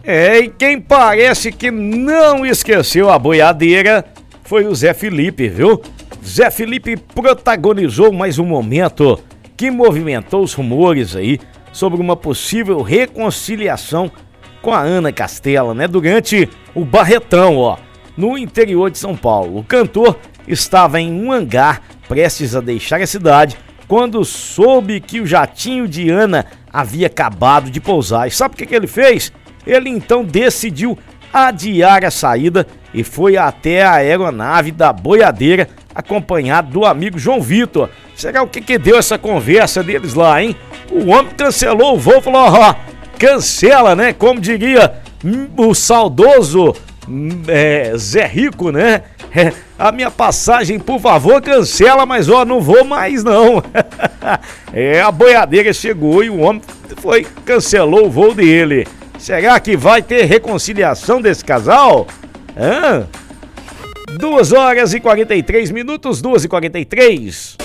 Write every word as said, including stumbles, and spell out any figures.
É, e quem parece que não esqueceu a boiadeira foi o Zé Felipe, viu? Zé Felipe protagonizou mais um momento que movimentou os rumores aí sobre uma possível reconciliação com a Ana Castela, né? Durante o Barretão, ó, no interior de São Paulo. O cantor estava em um hangar prestes a deixar a cidade quando soube que o jatinho de Ana havia acabado de pousar. E sabe o que, que ele fez? Ele então decidiu adiar a saída e foi até a aeronave da boiadeira acompanhado do amigo João Vitor. Será o que que deu essa conversa deles lá, hein? O homem cancelou o voo, falou, ó, cancela, né? Como diria o saudoso é, Zé Rico, né? É, a minha passagem, por favor, cancela, mas ó, não vou mais não. É, a boiadeira chegou e o homem foi, cancelou o voo dele. Será que vai ter reconciliação desse casal? Hã? duas horas e quarenta e três minutos, duas e quarenta e três.